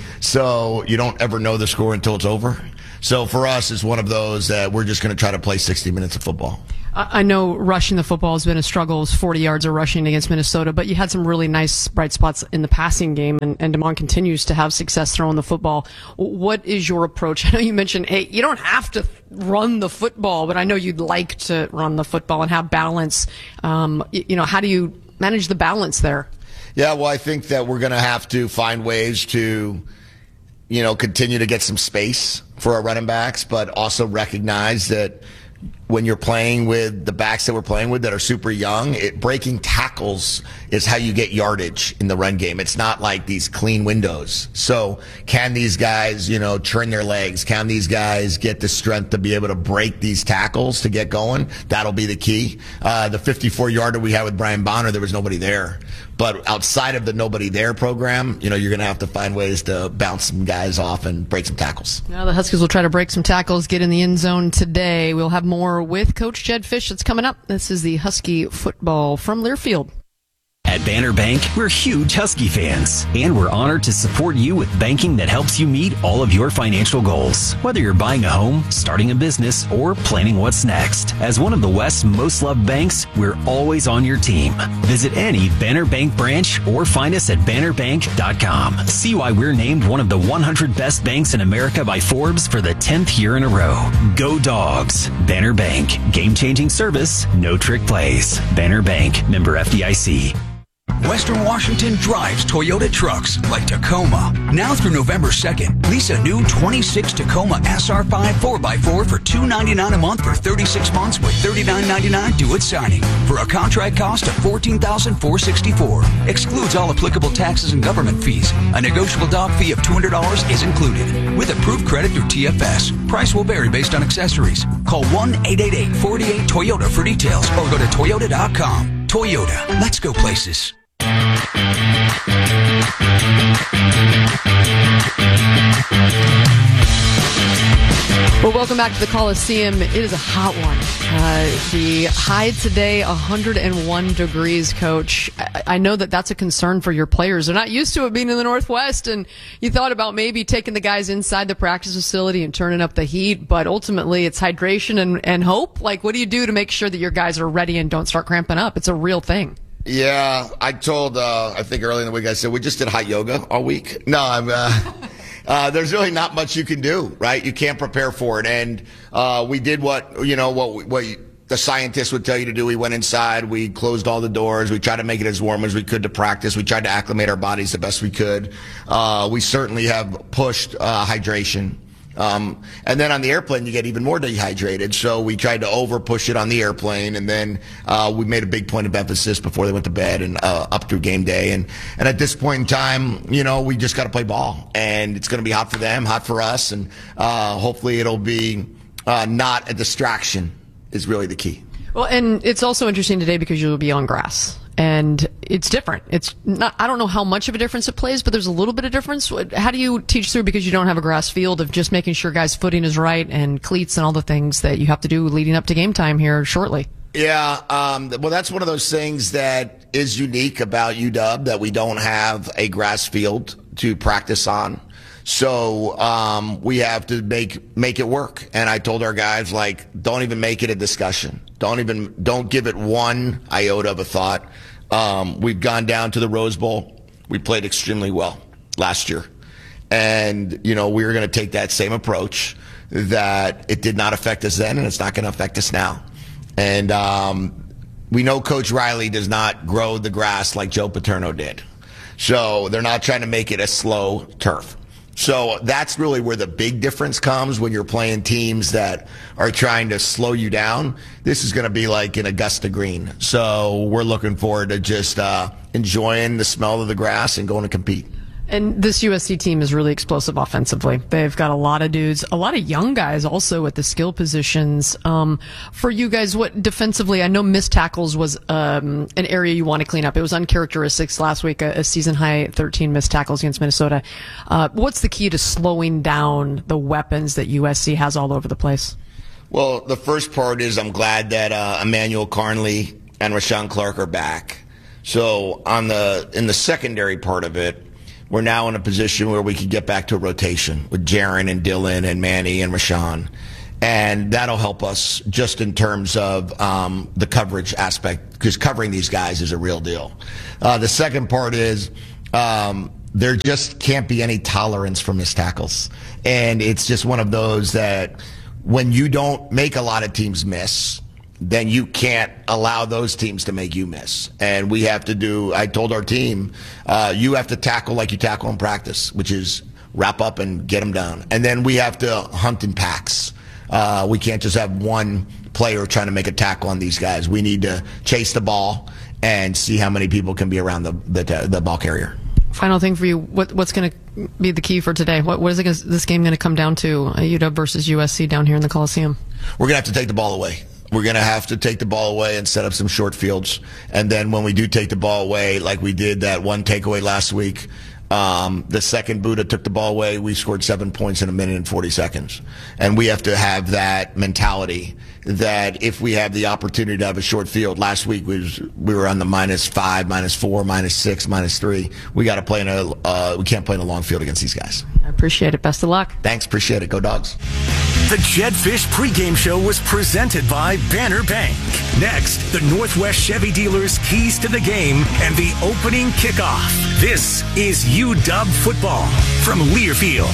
So you don't ever know the score until it's over. So for us, it's one of those that we're just going to try to play 60 minutes of football. I know rushing the football has been a struggle. It was 40 yards of rushing against Minnesota, but you had some really nice bright spots in the passing game, and DeMond continues to have success throwing the football. What is your approach? I know you mentioned, hey, you don't have to run the football, but I know you'd like to run the football and have balance. How do you manage the balance there? Yeah, well, I think that we're going to have to find ways to continue to get some space for our running backs, but also recognize that when you're playing with the backs that we're playing with that are super young, breaking tackles is how you get yardage in the run game. It's not like these clean windows. So can these guys, turn their legs? Can these guys get the strength to be able to break these tackles to get going? That'll be the key. The 54-yarder we had with Brian Bonner, there was nobody there. But outside of the nobody there program, you're going to have to find ways to bounce some guys off and break some tackles. Now the Huskies will try to break some tackles, get in the end zone today. We'll have more with Coach Jedd Fisch that's coming up. This is the Husky football from Learfield. At Banner Bank, we're huge Husky fans, and we're honored to support you with banking that helps you meet all of your financial goals. Whether you're buying a home, starting a business, or planning what's next. As one of the West's most loved banks, we're always on your team. Visit any Banner Bank branch or find us at bannerbank.com. See why we're named one of the 100 best banks in America by Forbes for the 10th year in a row. Go Dogs. Banner Bank. Game-changing service, no trick plays. Banner Bank. Member FDIC. Western Washington drives Toyota trucks like Tacoma. Now through November 2nd, lease a new 26 Tacoma SR5 4x4 for $299 a month for 36 months with $39.99 due at signing for a contract cost of $14,464. Excludes all applicable taxes and government fees. A negotiable dock fee of $200 is included. With approved credit through TFS. Price will vary based on accessories. Call 1-888-48-TOYOTA for details or go to Toyota.com. Toyota, let's go places. Well, welcome back to the Coliseum. It is a hot one. The high today, 101 degrees, Coach. I know that that's a concern for your players. They're not used to it being in the Northwest, and you thought about maybe taking the guys inside the practice facility and turning up the heat, but ultimately it's hydration and hope. Like, what do you do to make sure that your guys are ready and don't start cramping up? It's a real thing. Yeah, I told, I think earlier in the week, I said, we just did hot yoga all week. No, there's really not much you can do, right? You can't prepare for it. And we did what the scientists would tell you to do. We went inside. We closed all the doors. We tried to make it as warm as we could to practice. We tried to acclimate our bodies the best we could. We certainly have pushed hydration. And then on the airplane, you get even more dehydrated. So we tried to over push it on the airplane. And then, we made a big point of emphasis before they went to bed and, up through game day. And at this point in time, we just got to play ball, and it's going to be hot for them, hot for us. And, hopefully it'll be, not a distraction is really the key. Well, and it's also interesting today because you'll be on grass. And it's different. It's not, I don't know how much of a difference it plays, but there's a little bit of difference. How do you teach through, because you don't have a grass field, of just making sure guys' footing is right and cleats and all the things that you have to do leading up to game time here shortly? Yeah. Well, that's one of those things that is unique about UW, that we don't have a grass field to practice on. So, we have to make it work. And I told our guys, don't even make it a discussion. Don't give it one iota of a thought. We've gone down to the Rose Bowl. We played extremely well last year. And, we're going to take that same approach, that it did not affect us then and it's not going to affect us now. And, we know Coach Riley does not grow the grass like Joe Paterno did. So they're not trying to make it a slow turf. So that's really where the big difference comes when you're playing teams that are trying to slow you down. This is going to be like in Augusta Green. So we're looking forward to just enjoying the smell of the grass and going to compete. And this USC team is really explosive offensively. They've got a lot of dudes, a lot of young guys also at the skill positions. For you guys, what defensively, I know missed tackles was an area you want to clean up. It was uncharacteristic last week, a season high 13 missed tackles against Minnesota. What's the key to slowing down the weapons that USC has all over the place? Well, the first part is I'm glad that Emmanuel Carnley and Rashawn Clark are back. So in the secondary part of it, we're now in a position where we can get back to a rotation with Jaron and Dylan and Manny and Rashawn. And that'll help us just in terms of the coverage aspect, because covering these guys is a real deal. The second part is there just can't be any tolerance for missed tackles. And it's just one of those that when you don't make a lot of teams miss, then you can't allow those teams to make you miss. And we have to I told our team, you have to tackle like you tackle in practice, which is wrap up and get them down. And then we have to hunt in packs. We can't just have one player trying to make a tackle on these guys. We need to chase the ball and see how many people can be around the ball carrier. Final thing for you, what's going to be the key for today? What is this game going to come down to, UW versus USC down here in the Coliseum? We're going to have to take the ball away. We're going to have to take the ball away and set up some short fields. And then when we do take the ball away, like we did that one takeaway last week, the second Buddha took the ball away, we scored 7 points in 1 minute and 40 seconds. And we have to have that mentality that if we have the opportunity to have a short field, last week we were on the -5, -4, -6, -3. We got to play we can't play in a long field against these guys. I appreciate it. Best of luck. Thanks. Appreciate it. Go Dogs. The Jedfish pregame show was presented by Banner Bank. Next, the Northwest Chevy dealers' keys to the game and the opening kickoff. This is UW football from Learfield.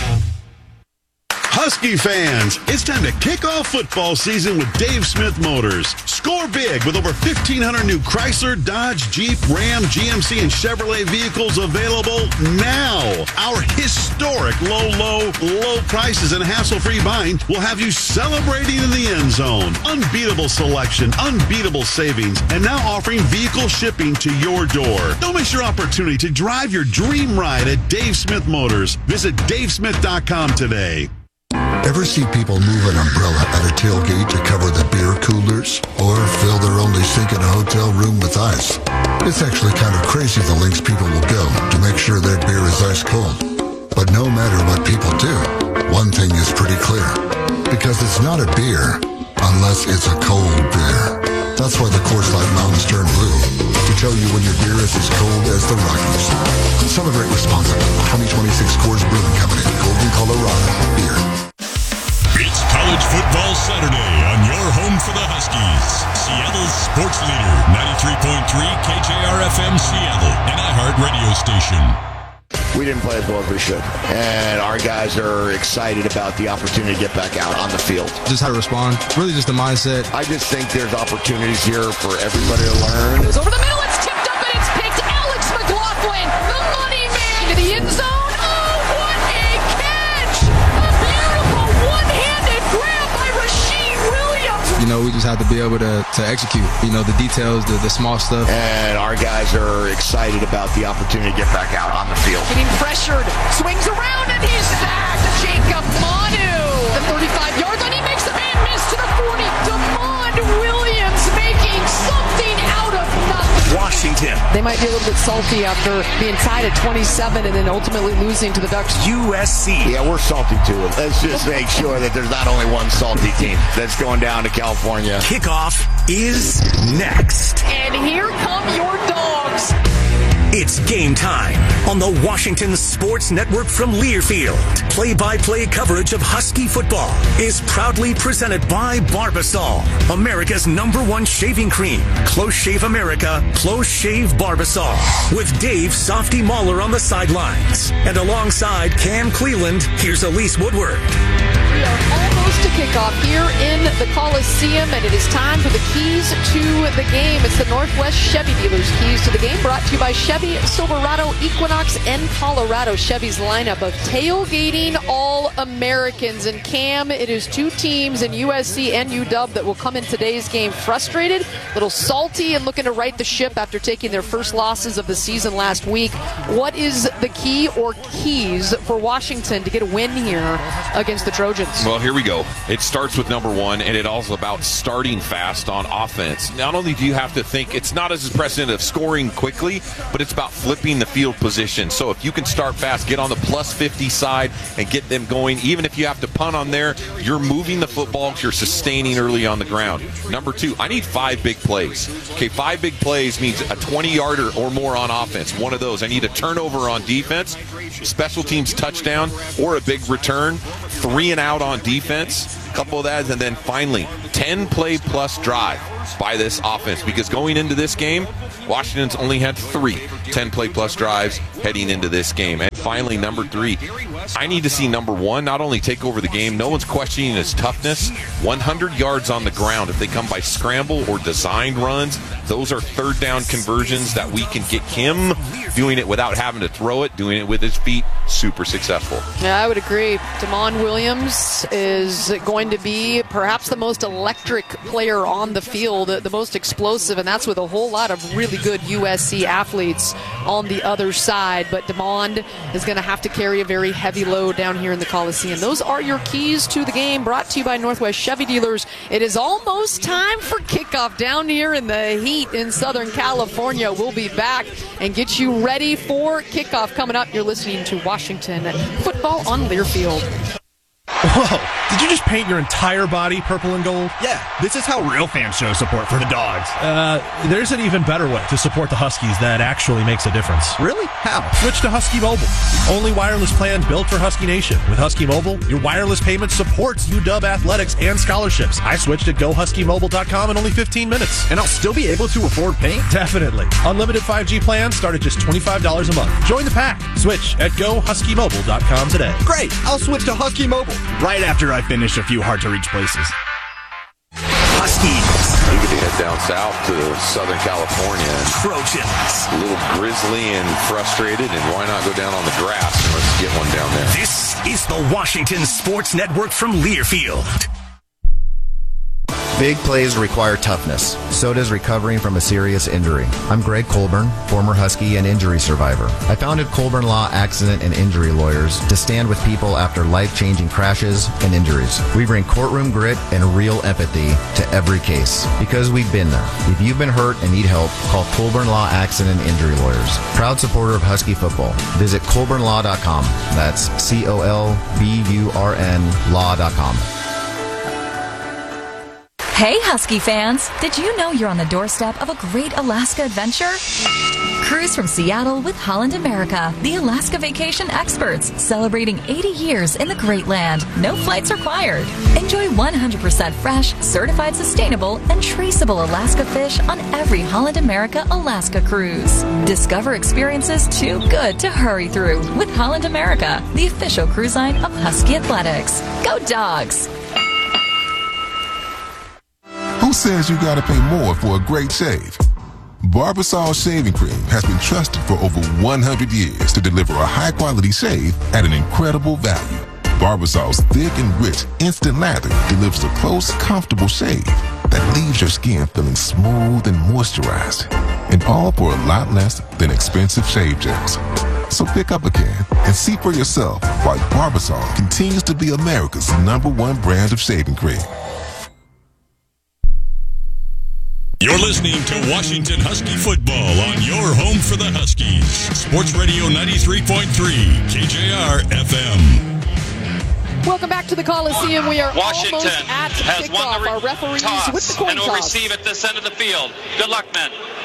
Husky fans, it's time to kick off football season with Dave Smith Motors. Score big with over 1,500 new Chrysler, Dodge, Jeep, Ram, GMC, and Chevrolet vehicles available now. Our historic low prices and hassle-free buying will have you celebrating in the end zone. Unbeatable selection, unbeatable savings, and now offering vehicle shipping to your door. Don't miss your opportunity to drive your dream ride at Dave Smith Motors. Visit davesmith.com today. Ever see people move an umbrella at a tailgate to cover the beer coolers? Or fill their only sink in a hotel room with ice? It's actually kind of crazy the lengths people will go to make sure their beer is ice cold. But no matter what people do, one thing is pretty clear. Because it's not a beer unless it's a cold beer. That's why the Coors Light Mountains turn blue. To tell you when your beer is as cold as the Rockies. Celebrate responsibly. 2026 Coors Brewing Company, Golden, Colorado. Beer. It's College Football Saturday on your home for the Huskies. Seattle's sports leader, 93.3 KJR-FM Seattle, an iHeart radio station. We didn't play as well as we should. And our guys are excited about the opportunity to get back out on the field. Just how to respond. Really just the mindset. I just think there's opportunities here for everybody to learn. It's over the middle. It's tipped up and it's picked. Alex McLaughlin, the money man, to the end zone. Oh, what a catch! A beautiful one-handed grab by Rasheed Williams. You know, we just have to be able to execute. You know, the details, the small stuff. And our guys are excited about the opportunity to get back out on the field. Getting pressured, swings around, and he's sacked. Jacob Manu, the 35-yard line. He makes the man miss to the 40. DeMond Williams making something out of nothing. Washington. They might be a little bit salty after being tied at 27 and then ultimately losing to the Ducks. USC. Yeah, we're salty too. Let's just make sure that there's not only one salty team that's going down to California. Kickoff is next. And here come your Dogs. It's game time on the Washington Sports Network from Learfield. Play-by-play coverage of Husky football is proudly presented by Barbasol, America's #1 shaving cream. Close Shave America, Close Shave Barbasol. With Dave Softy Mahler on the sidelines. And alongside Cam Cleland, here's Elise Woodward. We are almost to kickoff here in the Coliseum, and it is time for the keys to the game. It's the Northwest Chevy Dealers Keys to the Game, brought to you by Chevy, Silverado, Equinox, and Colorado. Chevy's lineup of tailgating All-Americans. And Cam, it is two teams in USC and UW that will come in today's game frustrated, a little salty, and looking to right the ship after taking their first losses of the season last week. What is the key or keys for Washington to get a win here against the Trojans? Well, here we go. It starts with number one, and it also about starting fast on offense. Not only do you have to think, it's not as precedent of scoring quickly, but it's about flipping the field position. So if you can start fast, get on the plus 50 side and get them going, even if you have to punt on there, you're moving the football, you're sustaining early on the ground. Number two, I need 5 big plays. Okay, 5 big plays means a 20-yarder or more on offense. One of those. I need a turnover on defense, special teams touchdown, or a big return, 3 and out on defense, a couple of that, and then finally 10-play plus drive by this offense, because going into this game, Washington's only had 3 10-play plus drives heading into this game. And finally, number 3, I need to see number 1 not only take over the game, no one's questioning his toughness, 100 yards on the ground. If they come by scramble or designed runs, those are third down conversions that we can get him doing it without having to throw it, doing it with his feet, super successful. Yeah, I would agree. Damon Williams is going to be perhaps the most electric player on the field, the most explosive, and that's with a whole lot of really good USC athletes on the other side. But Damon is going to have to carry a very heavy load down here in the Coliseum. Those are your keys to the game, brought to you by Northwest Chevy Dealers. It is almost time for kickoff down here in the heat in Southern California. We'll be back and get you ready for kickoff coming up. You're listening to Washington Football on Learfield. Whoa, did you just paint your entire body purple and gold? Yeah, this is how real fans show support for the Dogs. There's an even better way to support the Huskies that actually makes a difference. Really? How? Switch to Husky Mobile. Only wireless plan built for Husky Nation. With Husky Mobile, your wireless payment supports UW athletics and scholarships. I switched at GoHuskyMobile.com in only 15 minutes. And I'll still be able to afford paint? Definitely. Unlimited 5G plans start at just $25 a month. Join the pack. Switch at GoHuskyMobile.com today. Great! I'll switch to Husky Mobile right after I finish a few hard-to-reach places. Huskies. You get to head down south to Southern California. Trojans. A little grizzly and frustrated, and why not go down on the grass and let's get one down there. This is the Washington Sports Network from Learfield. Big plays require toughness. So does recovering from a serious injury. I'm Greg Colburn, former Husky and injury survivor. I founded Colburn Law Accident and Injury Lawyers to stand with people after life-changing crashes and injuries. We bring courtroom grit and real empathy to every case because we've been there. If you've been hurt and need help, call Colburn Law Accident and Injury Lawyers. Proud supporter of Husky football. Visit colburnlaw.com. That's COLBURN law.com. Hey, Husky fans! Did you know you're on the doorstep of a great Alaska adventure? Cruise from Seattle with Holland America, the Alaska vacation experts, celebrating 80 years in the Great Land. No flights required. Enjoy 100% fresh, certified sustainable, and traceable Alaska fish on every Holland America Alaska cruise. Discover experiences too good to hurry through with Holland America, the official cruise line of Husky Athletics. Go Dogs! Who says you gotta pay more for a great shave? Barbasol Shaving Cream has been trusted for over 100 years to deliver a high-quality shave at an incredible value. Barbasol's thick and rich instant lather delivers a close, comfortable shave that leaves your skin feeling smooth and moisturized. And all for a lot less than expensive shave gels. So pick up a can and see for yourself why Barbasol continues to be America's #1 brand of shaving cream. You're listening to Washington Husky football on your home for the Huskies. Sports Radio 93.3 KJR FM. Welcome back to the Coliseum. We are Washington almost at has kickoff. won the Our referees toss with the coin and will toss. receive at this end of the field. Good luck, men.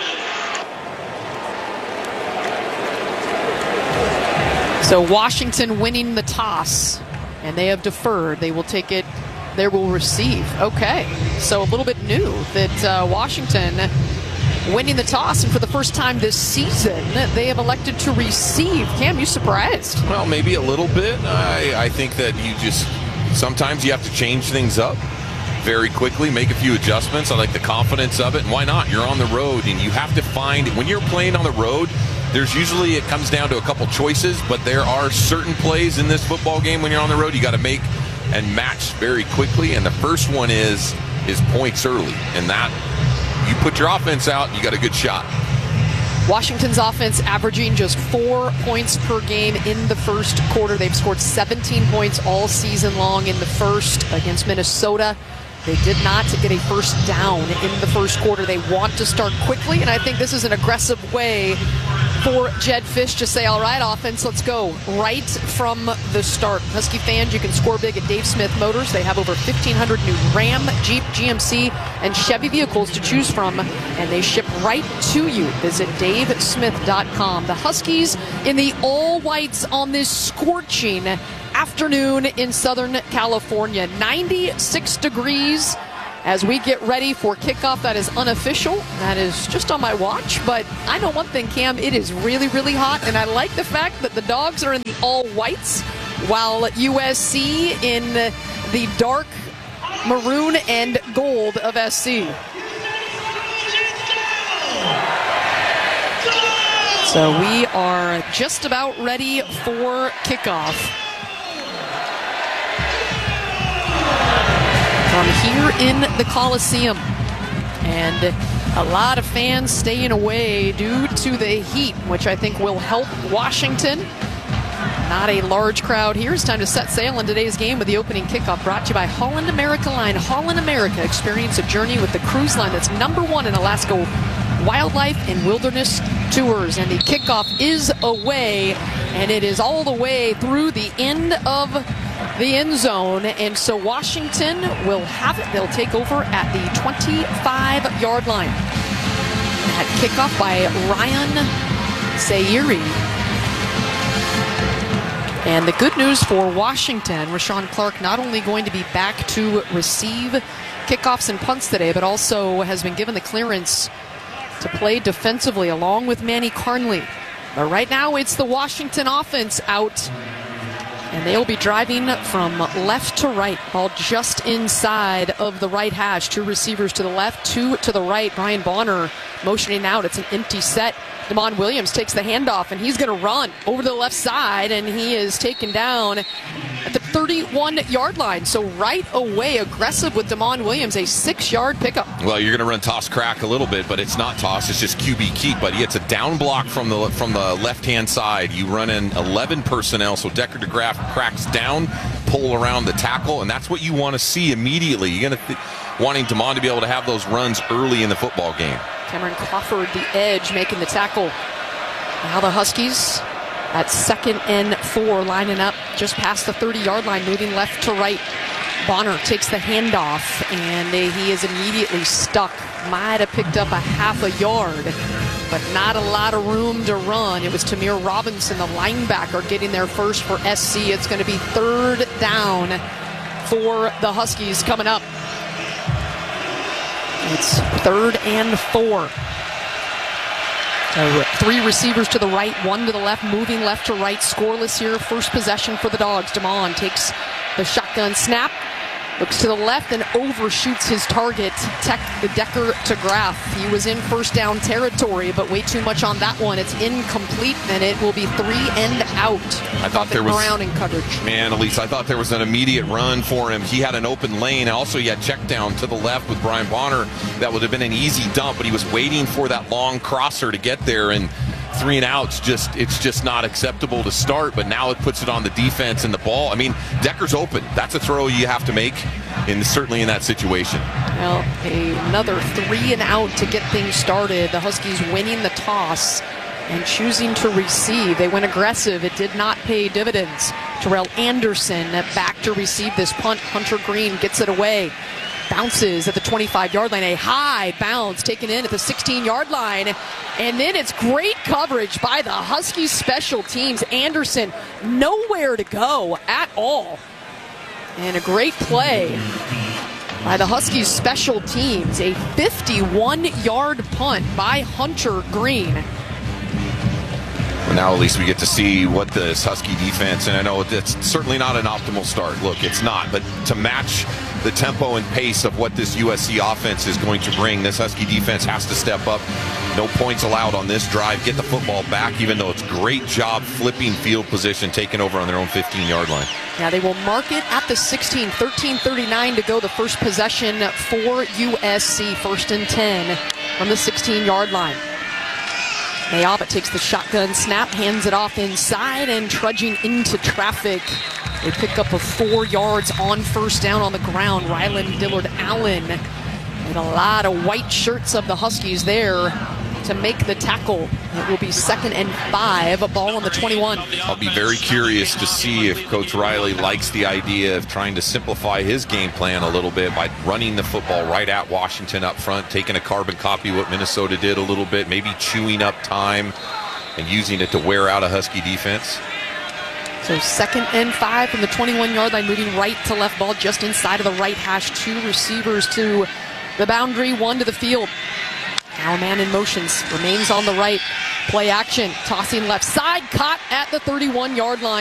So Washington winning the toss, and they have deferred. They will take it. They will receive. Okay, so a little bit new that Washington winning the toss, and for the first time this season, they have elected to receive. Cam, you surprised? Well, maybe a little bit. I think that sometimes you have to change things up very quickly, make a few adjustments. I like the confidence of it, and why not? You're on the road, and you have to find, when you're playing on the road, there's usually, it comes down to a couple choices, but there are certain plays in this football game when you're on the road you got to make and match very quickly, and the first one is points early, and that, you put your offense out, you got a good shot. Washington's offense averaging just 4 points per game in the first quarter. They've scored 17 points all season long in the first against Minnesota. They did not get a first down in the first quarter. They want to start quickly, and I think this is an aggressive way for Jedd Fisch to say, all right, offense, let's go right from the start. Husky fans, you can score big at Dave Smith Motors. They have over 1,500 new Ram, Jeep, GMC, and Chevy vehicles to choose from, and they ship right to you. Visit davesmith.com. The Huskies in the all-whites on this scorching afternoon in Southern California. 96 degrees as we get ready for kickoff. That is unofficial. That is just on my watch. But I know one thing, Cam, it is really, really hot. And I like the fact that the Dogs are in the all whites while USC in the dark maroon and gold of SC. So we are just about ready for kickoff. From here in the Coliseum, and a lot of fans staying away due to the heat, which I think will help Washington. Not a large crowd here. It's time to set sail in today's game with the opening kickoff, brought to you by Holland America Line. Holland America, experience a journey with the cruise line that's #1 in Alaska wildlife and wilderness tours. And the kickoff is away, and it is all the way through the end of the end zone, and so Washington will have it. They'll take over at the 25-yard line. That kickoff by Ryan Sayeri. And the good news for Washington, Rashawn Clark not only going to be back to receive kickoffs and punts today, but also has been given the clearance to play defensively along with Manny Carnley. But right now it's the Washington offense out, and they'll be driving from left to right, all just inside of the right hash. 2 receivers to the left, 2 to the right. Brian Bonner motioning out. It's an empty set. Damon Williams takes the handoff, and he's going to run over to the left side, and he is taken down at the 31-yard line. So right away, aggressive with Damon Williams, a 6-yard pickup. Well, you're going to run toss crack a little bit, but it's not toss. It's just QB keep. But it's a down block from the left-hand side. You run in 11 personnel, so Decker DeGraff cracks down, pull around the tackle, and that's what you want to see immediately. You're going to wanting Damon to be able to have those runs early in the football game. Cameron Crawford, the edge, making the tackle. Now the Huskies at 2nd and 4, lining up just past the 30-yard line, moving left to right. Bonner takes the handoff, and he is immediately stuck. Might have picked up a half a yard, but not a lot of room to run. It was Tamir Robinson, the linebacker, getting there first for SC. It's going to be 3rd down for the Huskies coming up. It's 3rd and 4. So 3 receivers to the right, 1 to the left, moving left to right, scoreless here. First possession for the Dogs. Damon takes the shotgun snap, looks to the left and overshoots his target, Decker DeGraff. He was in first down territory, but way too much on that one. It's incomplete, and it will be 3 and out. I thought there was Brown in coverage. Man, Elise, I thought there was an immediate run for him. He had an open lane. Also, he had check down to the left with Brian Bonner. That would have been an easy dump, but he was waiting for that long crosser to get there, and 3 and outs, it's just not acceptable to start, but now it puts it on the defense and the ball. I mean, Decker's open. That's a throw you have to make, and certainly in that situation. Well, another 3 and out to get things started. The Huskies winning the toss and choosing to receive. They went aggressive. It did not pay dividends. Terrell Anderson back to receive this punt. Hunter Green gets it away. Bounces at the 25-yard line, a high bounce taken in at the 16-yard line, and then it's great coverage by the Huskies special teams. Anderson nowhere to go at all, and a great play by the Huskies special teams. A 51-yard punt by Hunter Green. Now at least we get to see what this Husky defense, and I know it's certainly not an optimal start. Look, it's not, but to match the tempo and pace of what this USC offense is going to bring, this Husky defense has to step up. No points allowed on this drive. Get the football back, even though it's great job flipping field position, taking over on their own 15-yard line. Now they will mark it at the 16, 13:39 to go. The first possession for USC, 1st and 10 from the 16-yard line. Mayaba takes the shotgun snap, hands it off inside, and trudging into traffic. They pick up 4 yards on 1st down on the ground. Rylan Dillard Allen with a lot of white shirts of the Huskies there to make the tackle. It will be 2nd and 5, a ball on the 21. I'll be very curious to see if Coach Riley likes the idea of trying to simplify his game plan a little bit by running the football right at Washington up front, taking a carbon copy of what Minnesota did a little bit, maybe chewing up time and using it to wear out a Husky defense. So 2nd and 5 from the 21-yard line, moving right to left, ball just inside of the right hash. 2 receivers to the boundary, 1 to the field. Now a man in motions, remains on the right. Play action, tossing left side, caught at the 31-yard line.